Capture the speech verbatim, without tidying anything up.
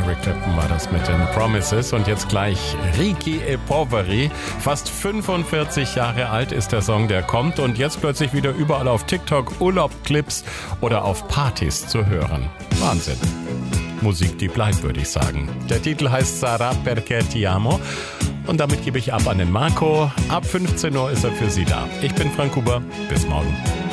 Eric Clapton war das mit den Promises. Und jetzt gleich Ricky e Poveri. Fast fünfundvierzig Jahre alt ist der Song, der kommt und jetzt plötzlich wieder überall auf TikTok, Urlaubclips oder auf Partys zu hören. Wahnsinn. Musik, die bleibt, würde ich sagen. Der Titel heißt Sarà perché ti amo. Und damit gebe ich ab an den Marco. Ab fünfzehn Uhr ist er für Sie da. Ich bin Frank Huber. Bis morgen.